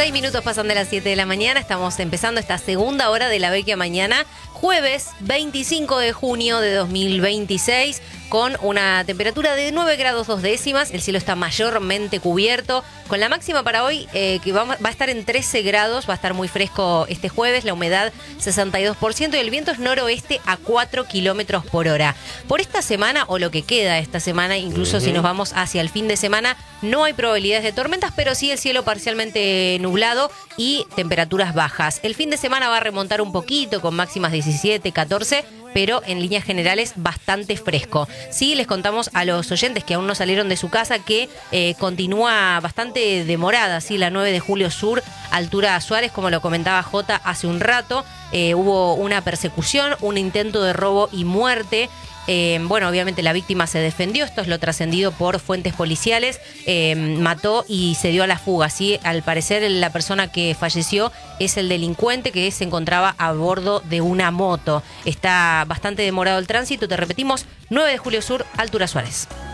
6 minutos pasan de las 7 de la mañana. Estamos empezando esta segunda hora de la Vecchia Mañana, jueves 25 de junio de 2026, con una temperatura de 9 grados 2 décimas. El cielo está mayormente cubierto, con la máxima para hoy que va a estar en 13 grados. Va a estar muy fresco este jueves, la humedad 62% y el viento es noroeste a 4 kilómetros por hora. Por esta semana, o lo que queda esta semana, incluso si nos vamos hacia el fin de semana, no hay probabilidades de tormentas, pero sí el cielo parcialmente nublado y temperaturas bajas. El fin de semana va a remontar un poquito con máximas 17, 14, pero en líneas generales bastante fresco. Sí, les contamos a los oyentes que aún no salieron de su casa que continúa bastante demorada, ¿sí? La 9 de Julio Sur, altura Suárez, como lo comentaba Jota hace un rato. Hubo una persecución, un intento de robo y muerte. Bueno, obviamente la víctima se defendió, esto es lo trascendido por fuentes policiales, mató y se dio a la fuga, ¿sí? Al parecer la persona que falleció es el delincuente que se encontraba a bordo de una moto. Está bastante demorado el tránsito, te repetimos, 9 de Julio Sur, altura Suárez.